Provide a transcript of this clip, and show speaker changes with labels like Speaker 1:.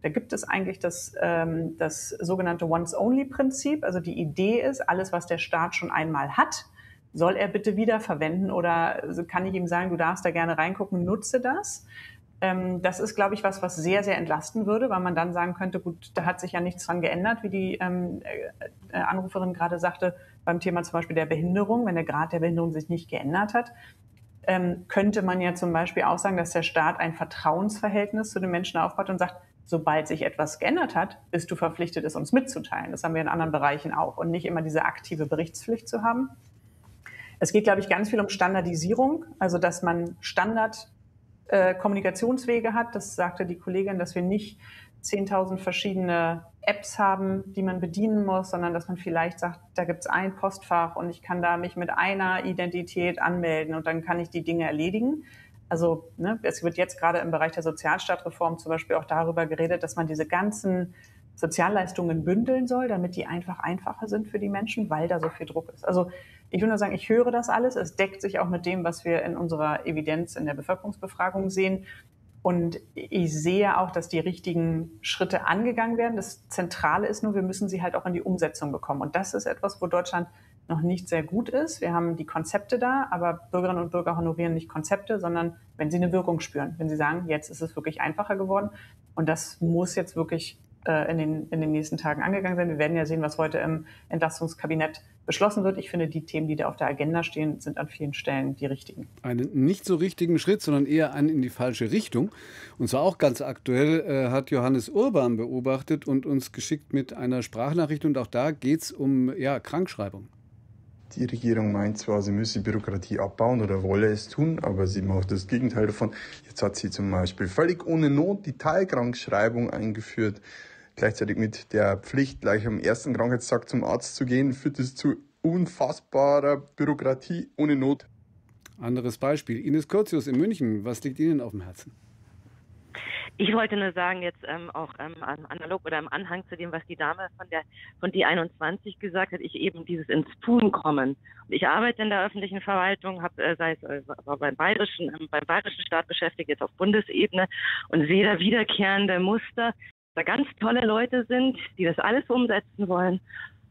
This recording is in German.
Speaker 1: Da gibt es eigentlich das sogenannte Once-Only-Prinzip. Also die Idee ist, alles, was der Staat schon einmal hat, soll er bitte wiederverwenden oder kann ich ihm sagen, du darfst da gerne reingucken, nutze das. Das ist, glaube ich, was sehr, sehr entlasten würde, weil man dann sagen könnte, gut, da hat sich ja nichts dran geändert, wie die Anruferin gerade sagte, beim Thema zum Beispiel der Behinderung. Wenn der Grad der Behinderung sich nicht geändert hat, könnte man ja zum Beispiel auch sagen, dass der Staat ein Vertrauensverhältnis zu den Menschen aufbaut und sagt, sobald sich etwas geändert hat, bist du verpflichtet, es uns mitzuteilen. Das haben wir in anderen Bereichen auch und nicht immer diese aktive Berichtspflicht zu haben. Es geht, glaube ich, ganz viel um Standardisierung, also dass man Kommunikationswege hat. Das sagte die Kollegin, dass wir nicht 10.000 verschiedene Apps haben, die man bedienen muss, sondern dass man vielleicht sagt, da gibt es ein Postfach und ich kann da mich mit einer Identität anmelden und dann kann ich die Dinge erledigen. Also es wird jetzt gerade im Bereich der Sozialstaatreform zum Beispiel auch darüber geredet, dass man diese ganzen Sozialleistungen bündeln soll, damit die einfacher sind für die Menschen, weil da so viel Druck ist. Also ich will nur sagen, ich höre das alles. Es deckt sich auch mit dem, was wir in unserer Evidenz in der Bevölkerungsbefragung sehen. Und ich sehe auch, dass die richtigen Schritte angegangen werden. Das Zentrale ist nur, wir müssen sie halt auch in die Umsetzung bekommen. Und das ist etwas, wo Deutschland noch nicht sehr gut ist. Wir haben die Konzepte da, aber Bürgerinnen und Bürger honorieren nicht Konzepte, sondern wenn sie eine Wirkung spüren, wenn sie sagen, jetzt ist es wirklich einfacher geworden. Und das muss jetzt wirklich in den nächsten Tagen angegangen werden. Wir werden ja sehen, was heute im Entlastungskabinett beschlossen wird. Ich finde, die Themen, die da auf der Agenda stehen, sind an vielen Stellen die richtigen.
Speaker 2: Einen nicht so richtigen Schritt, sondern eher einen in die falsche Richtung. Und zwar auch ganz aktuell hat Johannes Urban beobachtet und uns geschickt mit einer Sprachnachricht. Und auch da geht es um Krankschreibung.
Speaker 3: Die Regierung meint zwar, sie müsse Bürokratie abbauen oder wolle es tun, aber sie macht das Gegenteil davon. Jetzt hat sie zum Beispiel völlig ohne Not die Teilkrankschreibung eingeführt. Gleichzeitig mit der Pflicht, gleich am ersten Krankheitstag zum Arzt zu gehen, führt es zu unfassbarer Bürokratie ohne Not.
Speaker 2: Anderes Beispiel. Ines Curtius in München. Was liegt Ihnen auf dem Herzen?
Speaker 4: Ich wollte nur sagen, jetzt auch analog oder im Anhang zu dem, was die Dame von die 21 gesagt hat, ich eben dieses ins Tun kommen. Und ich arbeite in der öffentlichen Verwaltung, habe war beim bayerischen Staat beschäftigt, jetzt auf Bundesebene und sehe da wiederkehrende Muster, da ganz tolle Leute sind, die das alles umsetzen wollen.